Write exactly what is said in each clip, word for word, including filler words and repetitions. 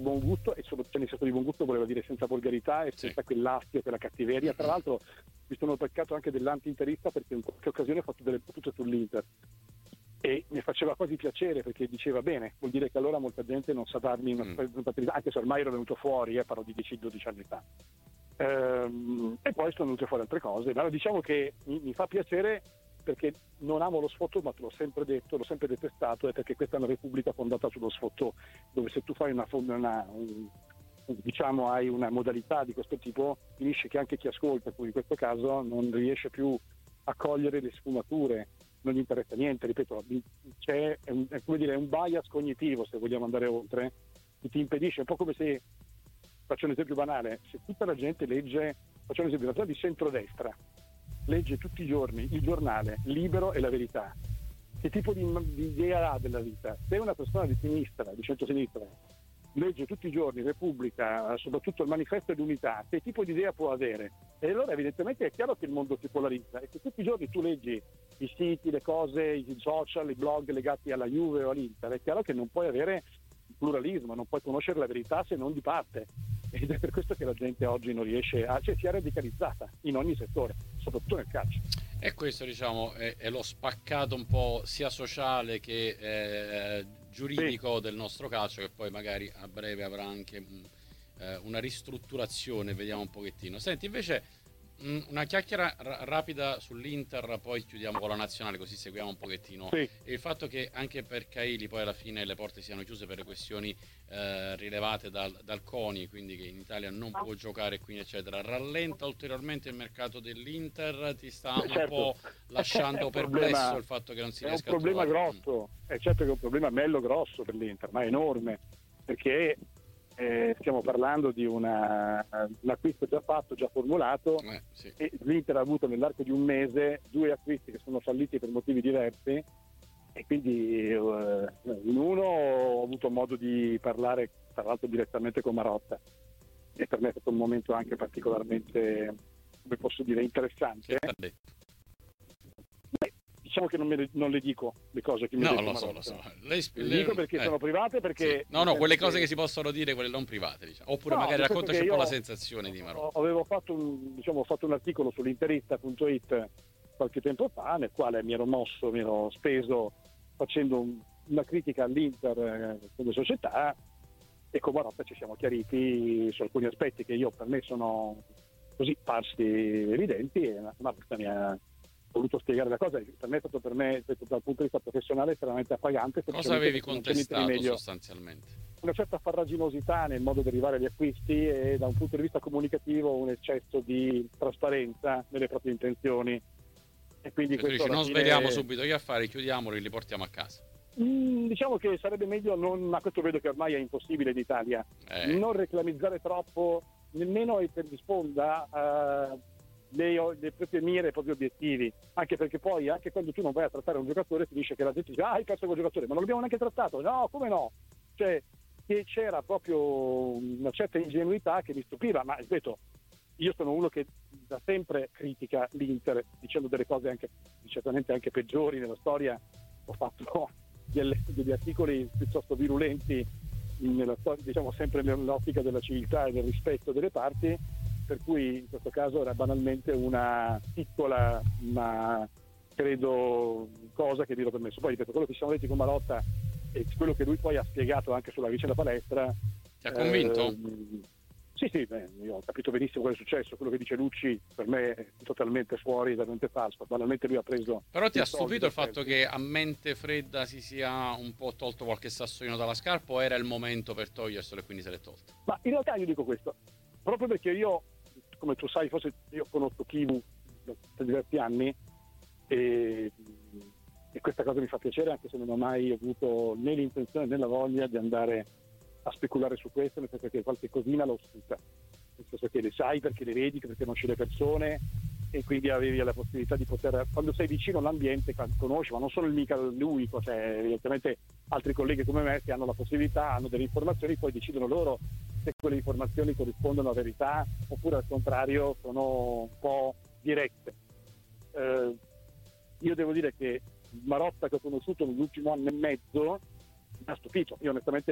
buon gusto, e solo, cioè, nel senso di buon gusto voleva dire senza volgarità e senza Sì. quell'astio, quella cattiveria. Tra l'altro mi sono peccato anche dell'anti-interista, perché in qualche occasione ho fatto delle battute sull'Inter e mi faceva quasi piacere, perché diceva bene, vuol dire che allora molta gente non sa darmi una Mm. anche se ormai ero venuto fuori, eh, parlo di dieci dodici anni fa. Ehm, e poi sono venute fuori altre cose. Allora, diciamo che mi, mi fa piacere, perché non amo lo sfotto, ma te l'ho sempre detto, l'ho sempre detestato, è perché questa è una repubblica fondata sullo sfotto, dove se tu fai una, una un, diciamo hai una modalità di questo tipo, finisce che anche chi ascolta, come in questo caso, non riesce più a cogliere le sfumature, non gli interessa niente. Ripeto, c'è è un, è come dire, è un bias cognitivo, se vogliamo andare oltre, che ti impedisce, è un po' come se, faccio un esempio banale, se tutta la gente legge, faccio un esempio, una persona di centrodestra legge tutti i giorni il giornale Libero e La Verità, che tipo di, di idea ha della vita? Se una persona di sinistra, di centrosinistra, legge tutti i giorni Repubblica, soprattutto il Manifesto dell'Unità, che tipo di idea può avere? E allora evidentemente è chiaro che il mondo si polarizza, e se tutti i giorni tu leggi i siti, le cose, i social, i blog legati alla Juve o all'Inter, è chiaro che non puoi avere pluralismo, non puoi conoscere la verità se non di parte, ed è per questo che la gente oggi non riesce a, cioè si è radicalizzata in ogni settore, soprattutto nel calcio. E questo, diciamo, è, è lo spaccato un po' sia sociale che eh, giuridico del nostro calcio, che poi magari a breve avrà anche mh, eh, una ristrutturazione, vediamo un pochettino. Senti, invece, mh, una chiacchiera ra- rapida sull'Inter, poi chiudiamo con la nazionale, così seguiamo un pochettino. Sì. E il fatto che anche per Caili poi alla fine le porte siano chiuse per le questioni eh, rilevate dal, dal CONI, quindi che in Italia non può giocare, quindi eccetera, rallenta ulteriormente il mercato dell'Inter, ti sta un Certo. po' lasciando È un perplesso problema, il fatto che non si è un riesca a problema trovare. grosso, è certo che è un problema bello grosso per l'Inter, ma enorme, perché eh, stiamo parlando di una, un acquisto già fatto, già formulato, Eh, sì. e l'Inter ha avuto nell'arco di un mese due acquisti che sono falliti per motivi diversi, e quindi eh, in uno ho avuto modo di parlare, tra l'altro, direttamente con Marotta, e per me è stato un momento anche particolarmente, come posso dire, interessante. Che t'ha detto? Beh, diciamo che non, me le, non le dico le cose che mi ha No, detto lo so, lo Marotta. so. Lei, Le le- dico perché eh, sono private, perché sì. No, nel no, senso quelle cose che, che si possono dire, quelle non private, diciamo. Oppure no, magari nel senso raccontaci che un po' la io sensazione di Marotta. ho- avevo fatto un, diciamo, ho fatto un articolo sull'interista punto it qualche tempo fa, nel quale mi ero mosso, mi ero speso facendo un, una critica all'Inter eh, come società, e con Marotta ci siamo chiariti su alcuni aspetti che io per me sono così parsi evidenti, e Marotta mi ha voluto spiegare la cosa. Per me è stato, per me, dal punto di vista professionale, estremamente appagante. Cosa avevi Non c'è niente di contestato meglio, sostanzialmente? una certa farraginosità nel modo di arrivare agli acquisti, e da un punto di vista comunicativo un eccesso di trasparenza nelle proprie intenzioni, e quindi Cioè, tu questo dici, alla non fine, sveliamo subito gli affari, chiudiamoli, li portiamo a casa. Mm, diciamo che sarebbe meglio non, ma questo vedo che ormai è impossibile in Italia, Eh. non reclamizzare troppo, nemmeno per risponda a le, le proprie mire, i propri obiettivi, anche perché poi anche quando tu non vai a trattare un giocatore finisce che la gente dice: ah, hai perso quel giocatore, ma non l'abbiamo neanche trattato. No, come no? Cioè, che c'era proprio una certa ingenuità che mi stupiva, ma ripeto, io sono uno che da sempre critica l'Inter dicendo delle cose anche certamente anche peggiori nella storia. Ho fatto delle, degli articoli piuttosto virulenti nella storia, diciamo sempre nell'ottica della civiltà e del rispetto delle parti, per cui in questo caso era banalmente una piccola, ma credo, cosa che vi ho permesso. Poi ripeto, quello che siamo detti con Marotta e quello che lui poi ha spiegato anche sulla vicenda palestra, ti ha convinto? Eh, sì, sì, beh, io ho capito benissimo cosa è successo. Quello che dice Lucci per me è totalmente fuori, totalmente falso. Banalmente lui ha preso. Però ti ha soldi stupito il per fatto Chelsea. che a mente fredda si sia un po' tolto qualche sassolino dalla scarpa, o era il momento per toglierselo e quindi se l'è tolto? Ma in realtà io dico questo, proprio perché io, come tu sai, forse io conosco Kivu da diversi anni, e, e questa cosa mi fa piacere, anche se non ho mai avuto né l'intenzione né la voglia di andare a speculare su questo, nel senso che qualche cosina l'ho sputa, nel senso che le sai perché le vedi, perché conosci le persone, e quindi avevi la possibilità di poter, quando sei vicino all'ambiente, conosci, ma non solo mica lui, cioè evidentemente altri colleghi come me che hanno la possibilità, hanno delle informazioni, poi decidono loro se quelle informazioni corrispondono a verità oppure al contrario sono un po' dirette. Eh, io devo dire che Marotta, che ho conosciuto nell'ultimo anno e mezzo, mi ha stupito. Io onestamente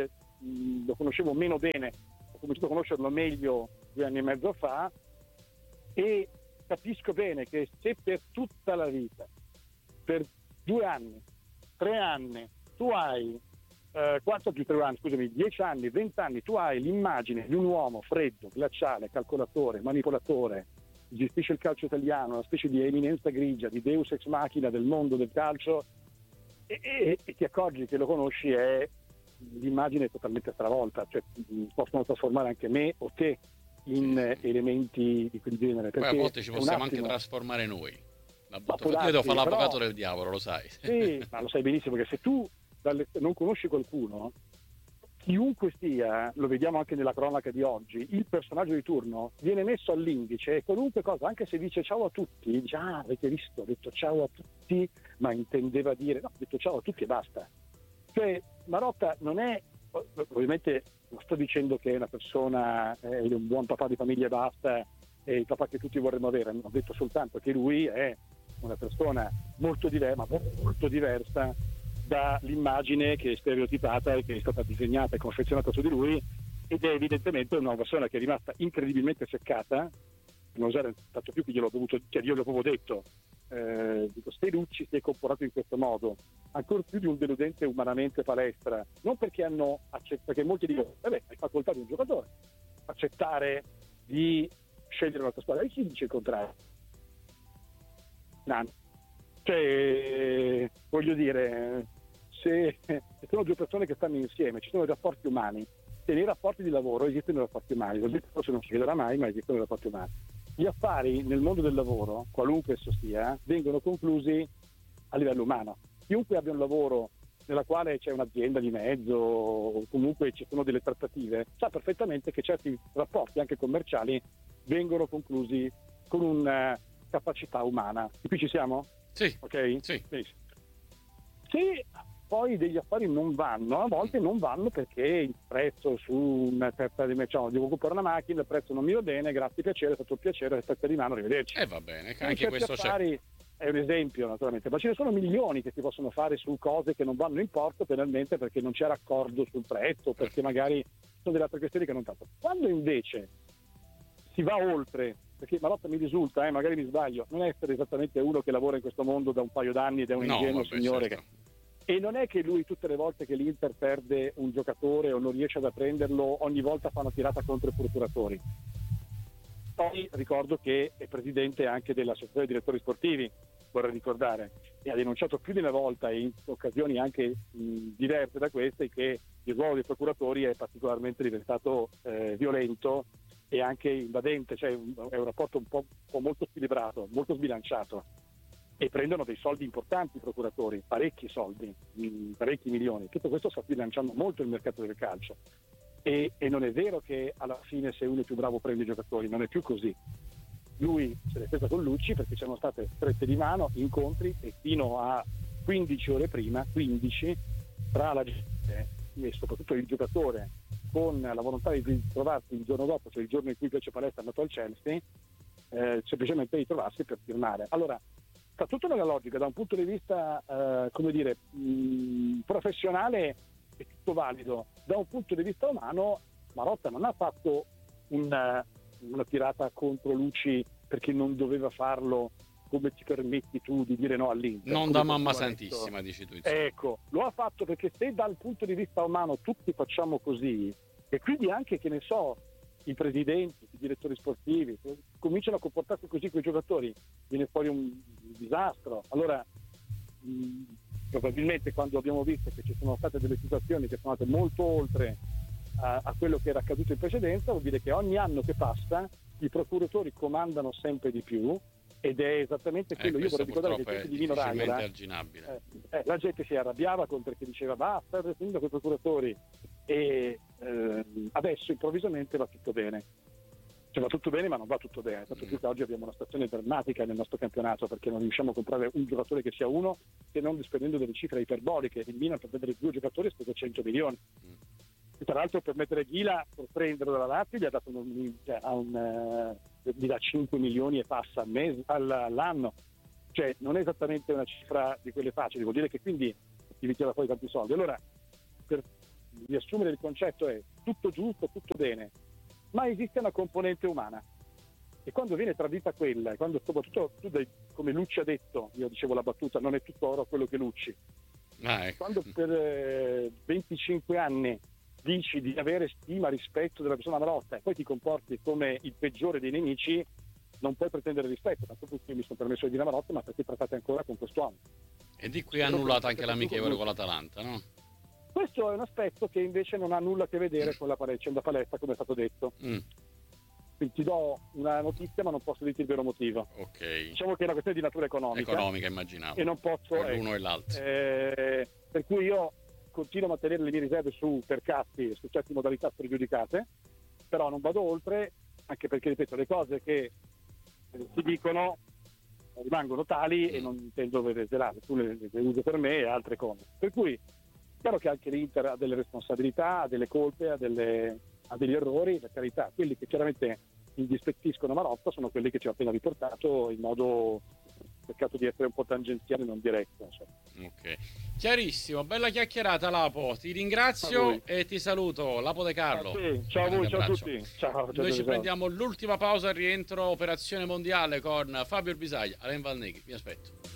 mh, lo conoscevo meno bene, ho cominciato a conoscerlo meglio due anni e mezzo fa, e capisco bene che se per tutta la vita, per due anni, tre anni, tu hai eh, quattro più tre anni, scusami, dieci anni, venti anni, tu hai l'immagine di un uomo freddo, glaciale, calcolatore, manipolatore, gestisce il calcio italiano, una specie di eminenza grigia, di deus ex machina del mondo del calcio, e, e, e ti accorgi che lo conosci, è l'immagine è totalmente stravolta, cioè possono trasformare anche me o te in Sì, sì. elementi di quel genere. Poi a perché volte ci è un possiamo attimo- anche trasformare noi. La Ma butto può fuori. Io devo darsi, fare l'avvocato però- del diavolo, lo sai. Sì, ma lo sai benissimo che se tu dalle- non conosci qualcuno, chiunque sia, lo vediamo anche nella cronaca di oggi, il personaggio di turno viene messo all'indice e qualunque cosa, anche se dice ciao a tutti, dice ah avete visto, ha detto ciao a tutti, ma intendeva dire no, ha detto ciao a tutti e basta. Cioè Marotta non è, ovviamente non sto dicendo che è una persona, è un buon papà di famiglia e basta, è il papà che tutti vorremmo avere, ho detto soltanto che lui è una persona molto diversa, ma molto diversa dall'immagine che è stereotipata e che è stata disegnata e confezionata su di lui, ed è evidentemente una persona che è rimasta incredibilmente seccata, non usare tanto più che gliel'ho dovuto, cioè io l'avevo detto, eh, dico Sterucci si è comportato in questo modo, ancora più di un deludente umanamente palestra, non perché hanno accettato, perché molti dicono vabbè, hai facoltà di un giocatore accettare di scegliere un'altra squadra, e chi dice il contrario? No. Cioè, voglio dire, se sono due persone che stanno insieme, ci sono rapporti umani, e nei rapporti di lavoro esistono rapporti umani, l'ho detto, forse non si vedrà mai, ma esistono rapporti umani. Gli affari nel mondo del lavoro, qualunque esso sia, vengono conclusi a livello umano. Chiunque abbia un lavoro nella quale c'è un'azienda di mezzo o comunque ci sono delle trattative, sa perfettamente che certi rapporti anche commerciali vengono conclusi con una capacità umana. E qui ci siamo? Sì, Ok? sì. Benissimo. Se poi degli affari non vanno, a volte non vanno perché il prezzo su una certa diciamo, devo comprare una macchina, il prezzo non mi va bene, grazie, piacere, è stato un piacere, aspetta di mano, arrivederci. E eh, va bene, In anche certi questo affari è un esempio naturalmente, ma ce ne sono milioni che si possono fare su cose che non vanno in porto penalmente perché non c'è raccordo sul prezzo, perché magari sono delle altre questioni che non tanto. Quando invece si va oltre, perché Marotta mi risulta, eh, magari mi sbaglio, non essere esattamente uno che lavora in questo mondo da un paio d'anni ed è un c'è. No, ingenuo vabbè, signore certo. che... E non è che lui tutte le volte che l'Inter perde un giocatore o non riesce ad apprenderlo, ogni volta fa una tirata contro i procuratori. Poi ricordo che è presidente anche dell'associazione dei direttori sportivi, vorrei ricordare, e ha denunciato più di una volta in occasioni anche mh, diverse da queste che il ruolo dei procuratori è particolarmente diventato eh, violento e anche invadente, cioè è un rapporto un po', un po' molto squilibrato, molto sbilanciato, e prendono dei soldi importanti i procuratori, parecchi soldi, mh, parecchi milioni. Tutto questo sta sbilanciando molto il mercato del calcio. E, e non è vero che alla fine se uno è più bravo prende i giocatori, non è più così. Lui se l'è presa con Lucci perché c'erano state strette di mano, incontri, e fino a quindici ore prima, quindici, tra la gente e soprattutto il giocatore con la volontà di trovarsi il giorno dopo, cioè il giorno in cui invece Palestra è andato al Chelsea, eh, semplicemente di trovarsi per firmare. Allora, sta tutto nella logica, da un punto di vista eh, come dire mh, professionale è tutto valido, da un punto di vista umano Marotta non ha fatto una, una tirata contro Lucci perché non doveva farlo, come ti permetti tu di dire no all'Inter. Non come da mamma qualcuno ha detto. santissima, dici tu. Insomma. Ecco, lo ha fatto perché se dal punto di vista umano tutti facciamo così, e quindi anche, che ne so, i presidenti, i direttori sportivi cominciano a comportarsi così con i giocatori, viene fuori un disastro. Allora mh, probabilmente quando abbiamo visto che ci sono state delle situazioni che sono andate molto oltre a, a quello che era accaduto in precedenza, vuol dire che ogni anno che passa i procuratori comandano sempre di più, ed è esattamente quello. Eh, Io vorrei ricordare che purtroppo i è tempi di Nino difficilmente Raiola arginabile. eh, eh, la gente si arrabbiava con perché diceva basta il sindaco e i procuratori, e eh, adesso improvvisamente va tutto bene. Cioè va tutto bene ma non va tutto bene, tanto più che oggi abbiamo una situazione drammatica nel nostro campionato perché non riusciamo a comprare un giocatore che sia uno, se non spendendo delle cifre iperboliche. Il Milan per prendere due giocatori ha speso cento milioni. E tra l'altro per mettere Ghila, per prenderlo dalla Lazio, gli ha dato un, cioè, a un, uh, gli dà cinque milioni e passa al mese, all'anno. Cioè non è esattamente una cifra di quelle facili, vuol dire che quindi ti ritira fuori tanti soldi. Allora per di assumere il concetto è tutto giusto, tutto bene, ma esiste una componente umana. E quando viene tradita quella, e quando soprattutto tu dai, come Lucci ha detto, io dicevo la battuta, non è tutto oro quello che lucci. Ah, ecco. Quando per eh, venticinque anni dici di avere stima, rispetto della persona Marotta e poi ti comporti come il peggiore dei nemici, non puoi pretendere rispetto. Ma proprio io mi sono permesso di dire Marotta, ma perché trattate ancora con quest'uomo? E di qui ha annullato anche l'amichevole con l'Atalanta, no? Questo è un aspetto che invece non ha nulla a che vedere con la vicenda Palestra, come è stato detto. Mm. Quindi ti do una notizia, ma non posso dirti il vero motivo. Ok. Diciamo che è una questione di natura economica. Economica, immaginavo. E non posso. Per l'uno eh, e l'altro. Eh, per cui io continuo a mantenere le mie riserve su Percassi e su certe modalità pregiudicate, però non vado oltre, anche perché, ripeto, le cose che eh, si dicono rimangono tali e non intendo vedelare. Tu le, le usi per me e altre cose. Per cui è chiaro che anche l'Inter ha delle responsabilità, ha delle colpe, ha delle ha degli errori, per carità. Quelli che chiaramente indispettiscono Marotta sono quelli che ci ho appena riportato in modo, cercato di essere un po' tangenziale e non diretto, insomma. Ok, chiarissimo, bella chiacchierata Lapo, ti ringrazio e ti saluto. Lapo De Carlo. Ah, sì. Ciao a voi, ciao a tutti. Ciao, ciao, Noi ci ciao. prendiamo l'ultima pausa al rientro Operazione Mondiale con Fabio Bisaglia, Alain Valneghi, vi aspetto.